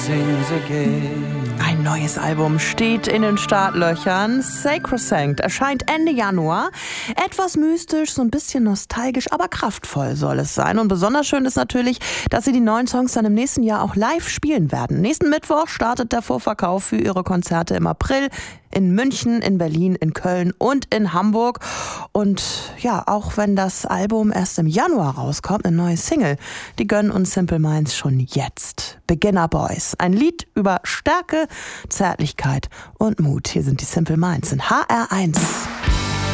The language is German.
sings again. Ein neues Album steht in den Startlöchern. Sacrosanct erscheint Ende Januar. Etwas mystisch, so ein bisschen nostalgisch, aber kraftvoll soll es sein. Und besonders schön ist natürlich, dass sie die neuen Songs dann im nächsten Jahr auch live spielen werden. Nächsten Mittwoch startet der Vorverkauf für ihre Konzerte im April in München, in Berlin, in Köln und in Hamburg. Und ja, auch wenn das Album erst im Januar rauskommt, eine neue Single, die gönnen uns Simple Minds schon jetzt. Beginner Boys, ein Lied über Stärke, Zärtlichkeit und Mut. Hier sind die Simple Minds in HR1.